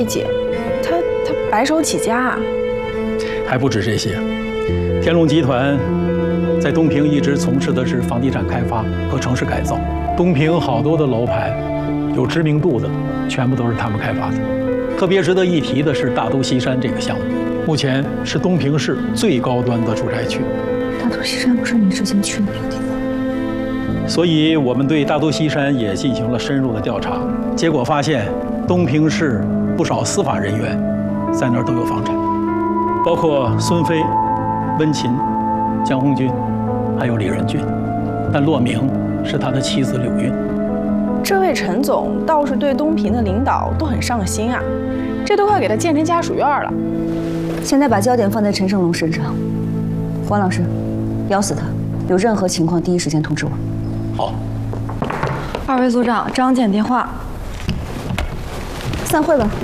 慧姐，她白手起家啊。 还不止这些，天龙集团在东平一直从事的是房地产开发和城市改造。东平好多的楼盘，有知名度的，全部都是他们开发的。特别值得一提的是大都西山这个项目，目前是东平市最高端的住宅区。 大都西山不是你之前去的那个地方？ 所以我们对大都西山也进行了深入的调查，结果发现东平市不少司法人员在那儿都有房产，包括孙飞、温琴、江红军，还有李仁俊，但落名是他的妻子柳韵。 这位陈总倒是对东平的领导都很上心啊，这都快给他建成家属院了。 现在把焦点放在陈胜龙身上，黄老师，咬死他，有任何情况第一时间通知我。 好。 二位组长，张检电话。 散会吧。